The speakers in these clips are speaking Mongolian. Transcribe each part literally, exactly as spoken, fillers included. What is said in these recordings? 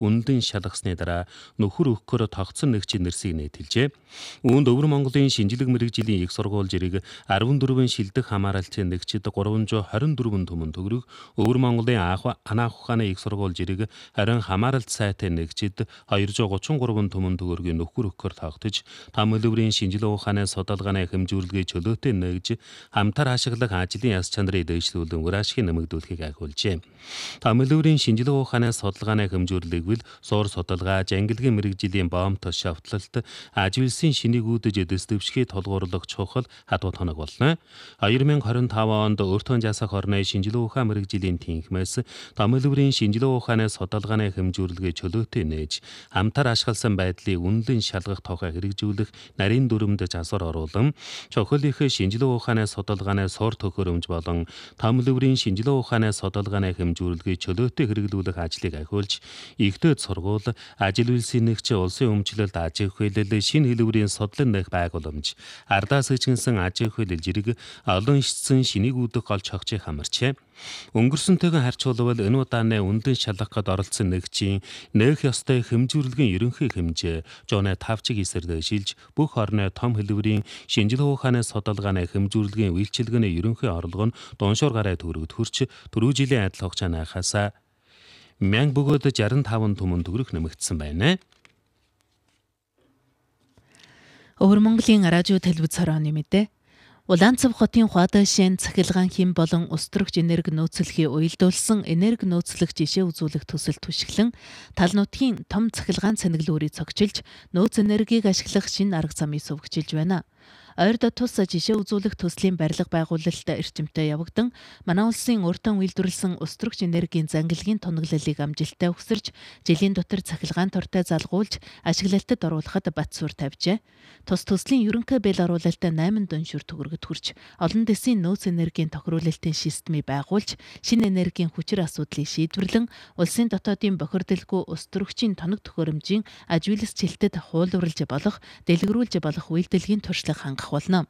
үнэлэн шалгасны дараа нөхөр өгөхөөр тогтсон нэгжийн нэрсийг нээтэлжээ. Үүнд Өвөр Монголын шинжлэх мэргэжлийн их сургууль жирэг арван дөрвөн шилдэг хамааралцын нэгжид гурван зуун хорин дөрвөн түмэн төгрөг, Өвөр Монголын анаах ухааны их сургууль жирэг харин хамааралт сайтын нэгжид хоёр зуун гучин гурван түмэн төгрөгийн нөхөр өгөхөөр тогтож, том хэлбэрийн шинжилгээ ухааны судалгааны хэмжүүлгээ чөлөөтэй нэгж хамтар ашиглах ажлын яс чанарыг дэвшлүүлэн үр ашиг нэмэгдүүлэхийг агуулжээ. Том хэлбэрийн шинжилгээ ухааны судалгааны хэмжүүлэг суур судалгаа, ангилгын мэргэжлийн боомт шавтлалт, ажилсын шинийг үүдэж дэвшихийг тулгуурлах чухал хадууд хоног болно. хоёр мянган хорин таван онд өртөө жасах орны шинжилгээ ухаан мэргэжлийн тэнхмээс том хэлбэрийн шинжилгээ ухааны судалгааны хэмжүүлгээ чөлөөтэй нээж, хамтар ашигласан байдлыг үнэлэн шалгах тухай хэрэгжүүлэх нарийн дүрмд засвар оруулан, чухал их шинжилгээ ухааны судалгааны сур төхөөрөмж болон том хэлбэрийн шинжилгээ ухааны судалгааны хэмжүүлгээ чөлөөтэй хэрэглүүлэх ажлыг ахиулж, Игтэд сургууль, ажил үйлсийн нэгч, улсын өмчлөлт аж ахуй хэлэл, шинэ хэлбэрийн судлан нэх байгууламж, ардаас ичгэнсэн аж ахуй хэлэл жирэг олон ишцэн шинийг үүдэх гол чогчийг хамарчээ. Өнгөрсөнтэйгэн харьцуулбал энэ удааны үнэлэн шалгахад оролцсон нэгжийн нээх ёстой хэмжүүлгийн ерөнхий хэмжээ жуунэ тавчиг эсрэг шилж, бүх орны том хэлбэрийн шинжилгээ ухааны судалгааны хэмжүүлгийн үйлчилгээний ерөнхий орлого нь дуншуур гараа төгрөгд хүрч, түрүү жилийн адил хугацаанаас мянга бөгөөд шестьдесят пять түмэн төгрөг нэмэгдсэн байна. Өвөр Монголын радио телевиз хорооны мэдээ. Улаанцав хотын Хуадашин цахилгаан хим болон устрагч энерги нөөцлөхийн уялдуулсан энерги нөөцлөх жишээ үзүүлэх төсөл түшиглэн тал нутгийн том цахилгаан цэнэглүүрийг цогчилж, нөөц энергийг ашиглах шинэ арга замыг сувгчилж байна. Ойрд тус жишээ үзүүлэх төслийн барилга байгуулалт эрчимтэй явагдан, манай улсын урьдчилан үйлдвэрлэсэн устрагч энергийн зангилгийн тунаглалыг амжилттай өгсөрж, жилийн дотор цахилгаан тортой залгуулж, ашиглалтад оруулахад бат суурь тавьжээ. Тус төслийн ерөнхий бэл оруулалт найман дуншуур төгрөгөд хүрч, олон дэсийн нөөц энергийн тохируулалтын системийг байгуулж, шинэ энергийн хүчир асуудлыг шийдвэрлэн, улсын дотоодын бохирдолгүй устрагчийн тоног төхөөрөмжийн аж үйлс чилтэд хуулбарлаж болох, дэлгэрүүлж болох үйлдэлгийн туршлага хангах болно.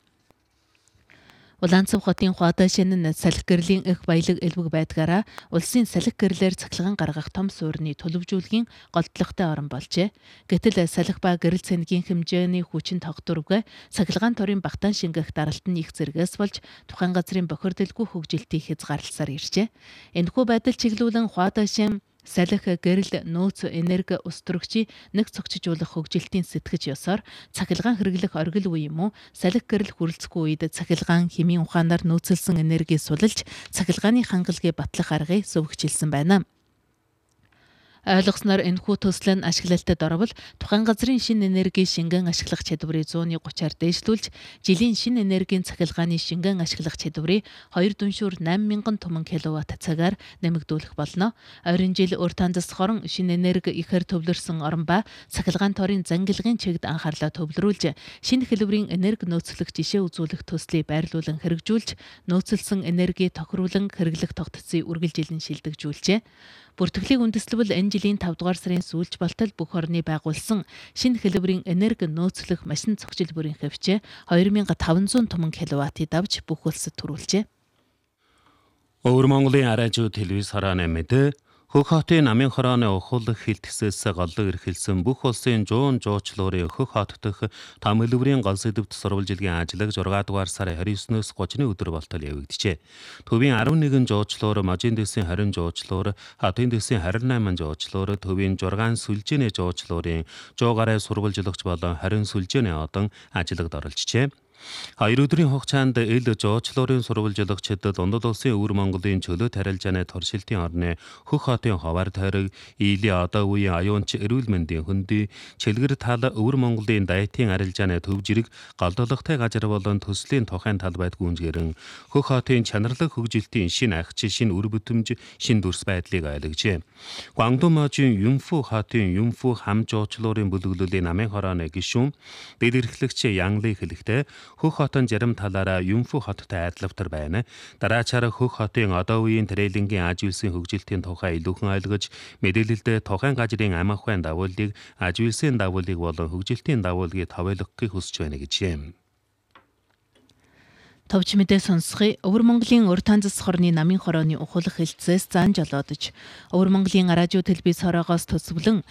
Улаанцав хотын Хуадашин нь салхи гэрлийн их баялаг элбэг байдгаараа улсын салхи гэрлээр цахилгаан гаргах том суурьны төлөвжүүлгийн голдлогтой орон болжээ. Гэтэл салхи ба гэрэл цэнгийн хэмжээний хүчин тогтворгүй, цахилгаан торын багтаан шингэх даралт нь их зэрэгээс болж тухайн газрын бохирдолгүй хөгжилтийг хязгаарласаар иржээ. Энэхүү байдал чиглүүлэн Хуадашин салхи гэрэл нөөц энерги устрагчийг нэг цогцжуулах хөгжилтийн сэтгэж ёсоор цахилгаан хэрэглэх оргил үе юм уу, салхи гэрэл хүрэлцэхгүй үед цахилгаан химийн ухаанаар нөөцлсөн энерги сулж, цахилгааны хангалгыг батлах аргыг сувгчилсан байна. Ойлгосноор энэхүү төсөл нь ашиглалтад орвол тухайн газрын шинэ энерги шингэн ашиглах чадварыг зууны гучаар дээшлүүлж, жилийн шинэ энергийн цахилгааны шингэн ашиглах чадварыг хоёр дуншуур найман мянган түмэн киловатт цагаар нэмэгдүүлэх болно. Ойрын жил урт хандас хорон шинэ энерги ихээр төвлөрсөн орон ба цахилгаан торын зангилгын чигт анхаарлаа төвлөрүүлж, шинэ хэлбэрийн энерги нөөцлөх жишээ үзүүлэх төслийг байрлуулан хэрэгжүүлж, нөөцлсөн энерги тохируулан хэрэглэх тогтцыг үргэлжилэн шилдэгжүүлжээ. Бүртгэлийг үндэслэвэл энэ жилийн тавд дугаар сарын сүүлч болтол бүх орны байгуулсан шинэ хэлбэрийн энерги нөөцлөх машин цогцол бүрийн хөвчөө хоёр мянган таван зуун түмэн киловаттыг давж бүх улсад төрүүлжээ. Өвөр Монголын радио телевиз хорооны мэдээ. Хөх хотын намын хорооны ухуулах хилтгсээс голлог эрхэлсэн бүх улсын жуун жуучлуурын хөх хот дэх том хэлбэрийн гол сэдвт сурвалжилгийн ажлыг зургаан дугаар сарын двадцать девятнээс тридцатны өдөр болтол явагдажээ. Төвийн арван нэгэн жуучлуур, Можийн дэсийн двадцать жуучлуур, Хотын дэсийн двадцать восемь жуучлуур, төвийн зургаан сүлжээний жуучлуурын сто гаруй сурвалжлагч болон двадцать сүлжээний одон ажлыг оролцжээ. Хоёр өдрийн хугацаанд эл жуучлуурын сурвалжлагчид дундад улсын Өвөр Монголын чөлөө тарилжааны туршилтын орны хөх хотын ховар тойрог, Ийлийн одоо үеийн аюунч эрүүл мэндийн хөндий, Чилгэр тал Өвөр Монголын дайетын арилжааны төв жирэг, голдолготой газар болон төслийн тухайн талбайд гүнзгэрэн хөх хотын чанарлаг хөгжилтийн шинэ агч, шинэ үр бүтэмж, шинэ дүрс байдлыг ойлгожээ. Гуандун Можийн Юмфу хотын Юмфу хам жуучлуурын бүлэглэлийн намын хорооны гишүүн, дэд эрхлэгч Янглы хэлэхдээ хөх хотын зарим талаараа Юмфу хоттой айдлавтар байна. Дараачаар хөх хотын одоо үеийн трейлингийн аж үйлсийн хөгжилтийн тухай илүүхэн ойлгож, мэдээлэлд тухайн газрын ам ахуйн давуулыг, аж үйлсийн давуулыг болон хөгжилтийн давуулгийг товойлгохыг хүсэж байна гэжээ. Товч мэдээ сонсхий Өвөр Монголын урд танзас хорны намын хорооны ухуулах хэлцээс зан жолоодож Өвөр Монголын радио телевиз хороогоос төсвөлэн